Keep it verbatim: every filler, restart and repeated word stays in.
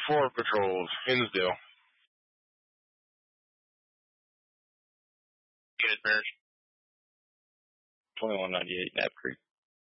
four patrols, Hinsdale. Good, Merge. twenty-one ninety-eight, Knapp Creek.